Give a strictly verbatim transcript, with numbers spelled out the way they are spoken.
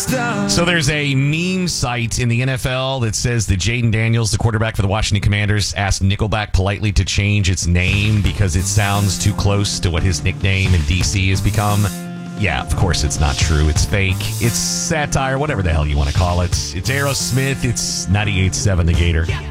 So there's a meme site in the N F L that says that Jaden Daniels, the quarterback for the Washington Commanders, asked Nickelback politely to change its name because it sounds too close to what his nickname in D C has become. Yeah, of course it's not true. It's fake. It's satire, whatever the hell you want to call it. It's Aerosmith. It's ninety-eight point seven The Gator.